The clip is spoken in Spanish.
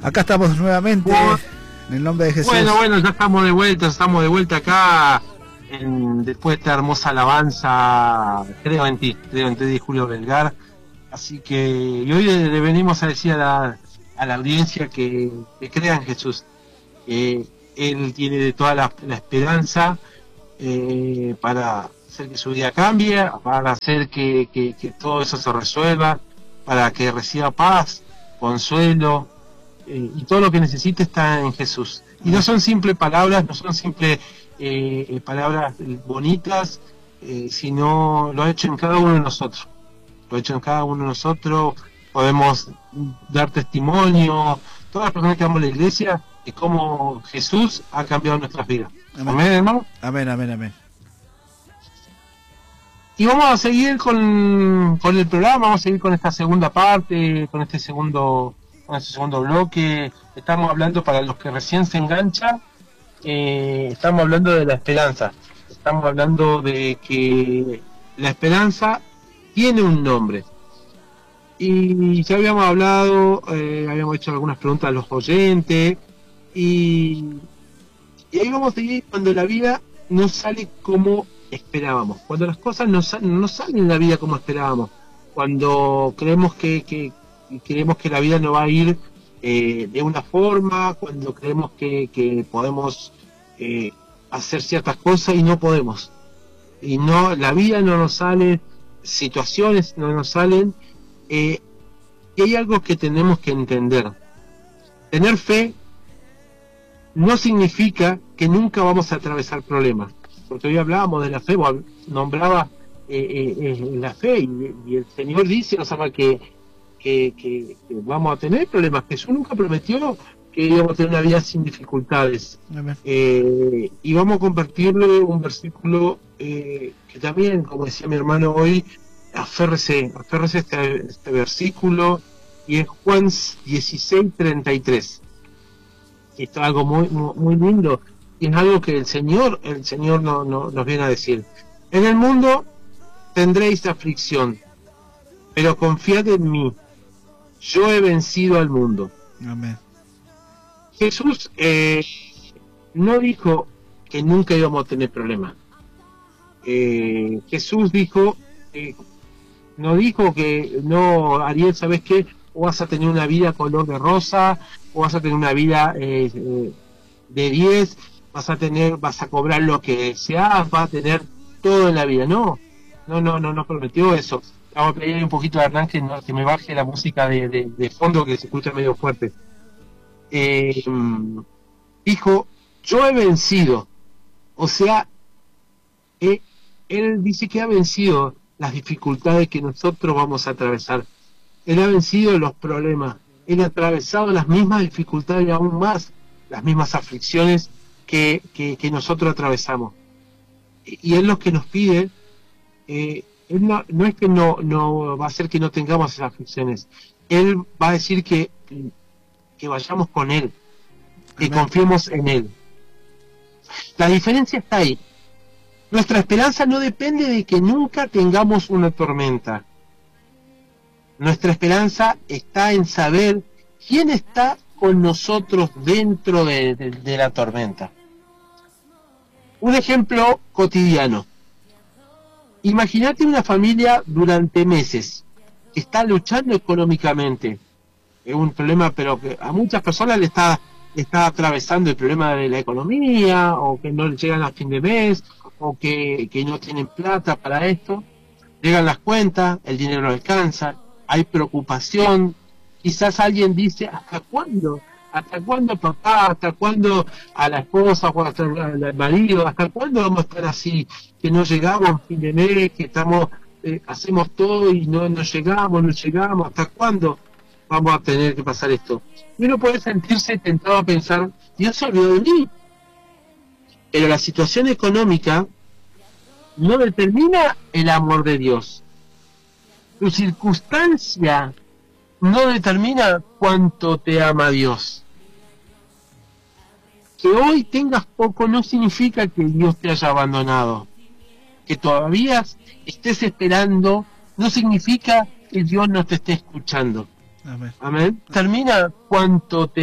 Acá estamos nuevamente, en el nombre de Jesús. Bueno, ya estamos de vuelta acá, después de esta hermosa alabanza, creo en ti, de Julio Belgar. Así que, y hoy le venimos a decir a la audiencia que crea en Jesús. Él tiene de toda la esperanza para hacer que su vida cambie, para hacer que todo eso se resuelva, para que reciba paz, consuelo, y todo lo que necesite está en Jesús. Y no son simples palabras, no son simples palabras bonitas, sino lo ha hecho en cada uno de nosotros. Lo ha hecho en cada uno de nosotros. Podemos dar testimonio, todas las personas que vamos a la iglesia, de cómo Jesús ha cambiado nuestras vidas. Amén, hermano. Amén. Y vamos a seguir con el programa, vamos a seguir con esta segunda parte, con este segundo bloque. Estamos hablando, para los que recién se enganchan, estamos hablando de la esperanza. Estamos hablando de que la esperanza tiene un nombre. Y ya habíamos hablado, habíamos hecho algunas preguntas a los oyentes, y ahí vamos a seguir cuando la vida no sale como esperábamos, cuando las cosas no salen en la vida como esperábamos, cuando creemos que la vida no va a ir de una forma, cuando creemos que podemos hacer ciertas cosas y no podemos, y no, la vida no nos sale, situaciones no nos salen, y hay algo que tenemos que entender. Tener fe no significa que nunca vamos a atravesar problemas, porque hoy hablábamos de la fe, nombraba la fe, y el Señor dice, nos ama que vamos a tener problemas. Jesús nunca prometió que íbamos a tener una vida sin dificultades. Y vamos a compartirle un versículo que también, como decía mi hermano hoy, aférrese este versículo, y es Juan 16:33. Esto es algo muy lindo, y es algo que el Señor nos viene a decir. En el mundo tendréis aflicción, pero confiad en mí, yo he vencido al mundo. Amén. Jesús no dijo que nunca íbamos a tener problemas. Jesús no dijo que no, Ariel, ¿sabes qué? O vas a tener una vida color de rosa, o vas a tener una vida de 10, vas a cobrar lo que deseas, vas a tener todo en la vida. No prometió eso. Vamos a pedirle un poquito a Hernán que me baje la música de fondo, que se escucha medio fuerte. Dijo, yo he vencido. O sea, él dice que ha vencido las dificultades que nosotros vamos a atravesar. Él ha vencido los problemas. Él ha atravesado las mismas dificultades y aún más, las mismas aflicciones que nosotros atravesamos. Y Él lo que nos pide, Él no es que no va a hacer que no tengamos esas aflicciones. Él va a decir que vayamos con Él, que confiemos en Él. La diferencia está ahí. Nuestra esperanza no depende de que nunca tengamos una tormenta. Nuestra esperanza está en saber quién está con nosotros dentro de la tormenta. Un ejemplo cotidiano. Imagínate una familia durante meses que está luchando económicamente. Es un problema, pero que a muchas personas le está atravesando el problema de la economía, o que no llegan a fin de mes, o que no tienen plata para esto. Llegan las cuentas, el dinero no alcanza, hay preocupación. Quizás alguien dice, ¿hasta cuándo? ¿Hasta cuándo, papá? ¿Hasta cuándo a la esposa o hasta al marido? ¿Hasta cuándo vamos a estar así? Que no llegamos a fin de mes, que estamos hacemos todo y no llegamos. ¿Hasta cuándo vamos a tener que pasar esto? Y uno puede sentirse tentado a pensar, Dios se olvidó de mí. Pero la situación económica no determina el amor de Dios. Tu circunstancia no determina cuánto te ama Dios. Que hoy tengas poco no significa que Dios te haya abandonado. Que todavía estés esperando no significa que Dios no te esté escuchando. Amén. Termina cuánto te